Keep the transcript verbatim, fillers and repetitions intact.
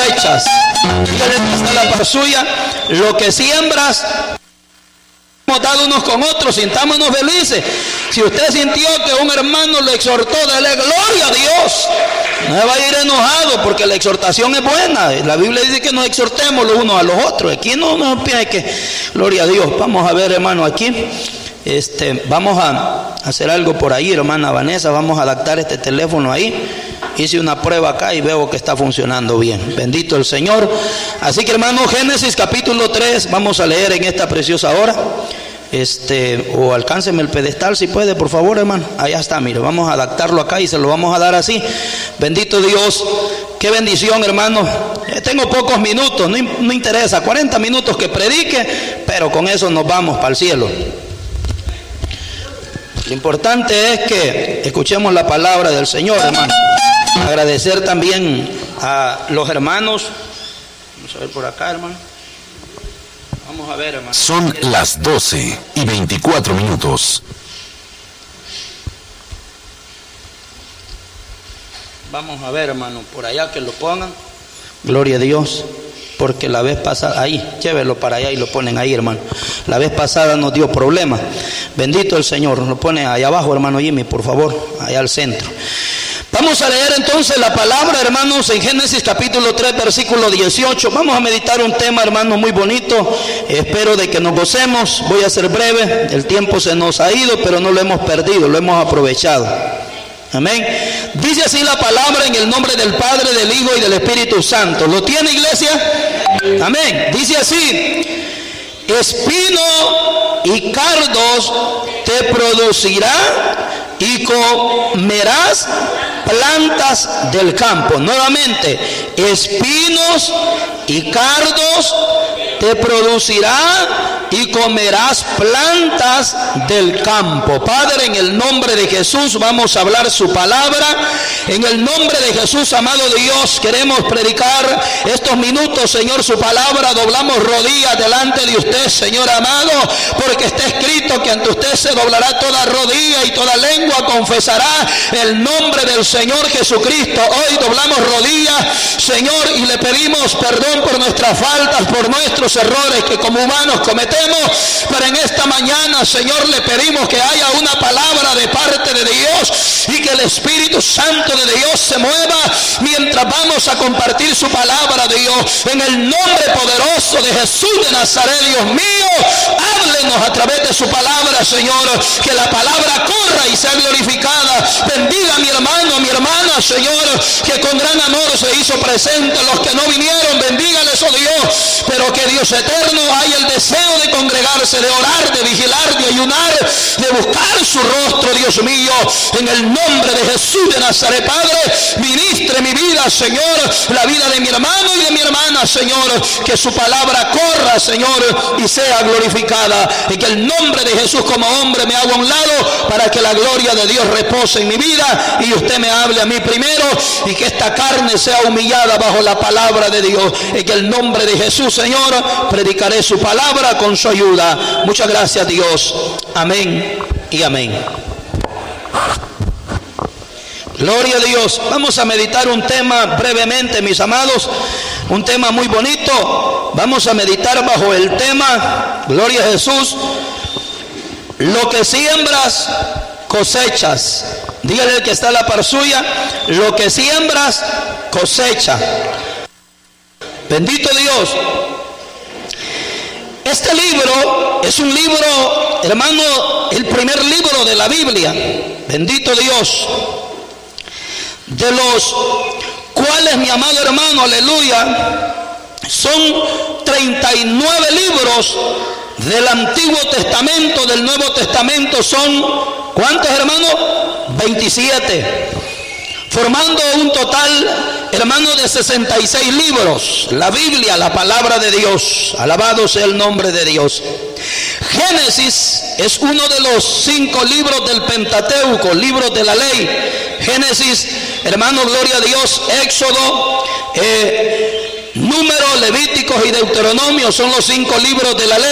cosechas. Dígale que está la par suya, lo que siembras. Hemos dado unos con otros, sintámonos felices. Si usted sintió que un hermano lo exhortó, dele gloria a Dios. No va a ir enojado porque la exhortación es buena. La Biblia dice que nos exhortemos los unos a los otros. Aquí no nos pide que, gloria a Dios. Vamos a ver, hermano, aquí. Este, vamos a hacer algo por ahí, hermana Vanessa. Vamos a adaptar este teléfono ahí. Hice una prueba acá y veo que está funcionando bien. Bendito el Señor. Así que, hermano, Génesis capítulo tres, vamos a leer en esta preciosa hora. Este, o alcánceme el pedestal si puede, por favor, hermano. Allá está, mire, vamos a adaptarlo acá y se lo vamos a dar así. Bendito Dios. Qué bendición, hermano. Eh, tengo pocos minutos, no, no interesa, cuarenta minutos que predique, pero con eso nos vamos para el cielo. Lo importante es que escuchemos la palabra del Señor, hermano. Agradecer también a los hermanos. Vamos a ver por acá, hermano. Vamos a ver, hermano. Son las doce y veinticuatro minutos. Vamos a ver, hermano, por allá que lo pongan. Gloria a Dios. Porque la vez pasada, ahí, llévelo para allá y lo ponen ahí, hermano. La vez pasada nos dio problemas. Bendito el Señor. Lo pone allá abajo, hermano Jimmy, por favor, allá al centro. Vamos a leer entonces la palabra, hermanos, en Génesis capítulo tres, versículo dieciocho. Vamos a meditar un tema, hermano, muy bonito. Espero de que nos gocemos. Voy a ser breve. El tiempo se nos ha ido, pero no lo hemos perdido, lo hemos aprovechado. Amén. Dice así la palabra en el nombre del Padre, del Hijo y del Espíritu Santo. ¿Lo tiene, iglesia? Amén. Dice así: espino y cardos te producirá y comerás plantas del campo. Nuevamente, espinos y cardos te producirá y comerás plantas del campo. Padre, en el nombre de Jesús vamos a hablar su palabra. En el nombre de Jesús, amado Dios, queremos predicar estos minutos, Señor, su palabra. Doblamos rodillas delante de usted, Señor amado, porque está escrito que ante usted se doblará toda rodilla y toda lengua confesará el nombre del Señor Jesucristo. Hoy doblamos rodillas, Señor, y le pedimos perdón por nuestras faltas, por nuestros errores que como humanos cometemos. Pero en esta mañana, Señor, le pedimos que haya una palabra de parte de Dios y que el Espíritu Santo de Dios se mueva mientras vamos a compartir su palabra, Dios. En el nombre poderoso de Jesús de Nazaret, Dios mío, háblenos a través de su palabra, Señor. Que la palabra corra y sea glorificada. Bendiga a mi hermano, a mi hermana, Señor, que con gran amor se hizo presente. Los que no vinieron, bendígales, oh Dios. Pero que Dios eterno haya el deseo de congregarse, de orar, de vigilar, de ayunar, de buscar su rostro, Dios mío. En el nombre de Jesús de Nazaret, Padre, ministre mi vida, Señor, la vida de mi hermano y de mi hermana, Señor. Que su palabra corra, Señor, y sea glorificada. Y que el nombre de Jesús como hombre me haga a un lado para que la gloria de Dios repose en mi vida y usted me hable a mí primero y que esta carne sea humillada bajo la palabra de Dios. En que el nombre de Jesús, Señor, predicaré su palabra con su ayuda. Muchas gracias, Dios. Amén y amén. Gloria a Dios. Vamos a meditar un tema brevemente, mis amados. Un tema muy bonito. Vamos a meditar bajo el tema, gloria a Jesús, lo que siembras, cosechas. Dígale al que está a la par suya, lo que siembras, cosecha. Bendito Dios. Este libro es un libro, hermano, el primer libro de la Biblia. Bendito Dios. De los cuales, mi amado hermano, aleluya, son treinta y nueve libros del Antiguo Testamento. Del Nuevo Testamento son, ¿cuántos, hermanos? veintisiete. Formando un total, hermano, de sesenta y seis libros. La Biblia, la palabra de Dios. Alabado sea el nombre de Dios. Génesis es uno de los cinco libros del Pentateuco, libros de la ley. Génesis, hermano, gloria a Dios. Éxodo, eh, Números, Levíticos y Deuteronomio son los cinco libros de la ley.